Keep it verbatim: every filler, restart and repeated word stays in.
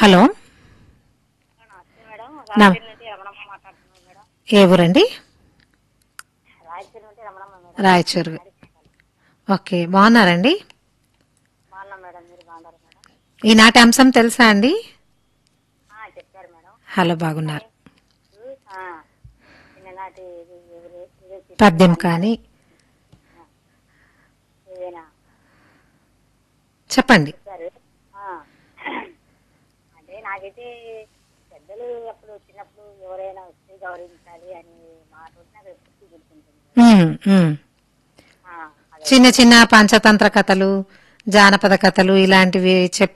Hello, నమస్తే madam. నా రాయచూరు నుండి రమణమ్మ మాట్లాడుతున్నాను మేడం. ఏ ఊరండి? రాయచూరు నుండి రమణమ్మ మేడం. రాయచూరు. అడిగి చెప్పాలి. ఓకే, బాగున్నారండి? బాగున్నాం మేడం, మీరు బాగున్నారు మేడం? ఈనాటి అంశం తెలుసా అండి? ఆ, చెప్పారు మేడం. హలో, కానీ బాగున్నారు. ఆ, చిన్ననాటి ఇది ఎవరు ఇదే చిత్రం పద్యం కానీ కానీ ఆ, ఏదైనా చెప్పండి. చెప్పారు. ఆ, అంటే నాకైతే పెద్దలు అప్పుడు చిన్నప్పుడు ఎవరైనా వస్తే గౌరవించాలి అని మాట ఉంటే నాకు ఎప్పటికీ గుర్తుంటుంది మేడం. ఉమ్, ఉమ్. ఆ, చిన్న అదైతే చిన్న పంచతంత్ర కథలు, జానపద కథలు ఇలాంటివి చెప్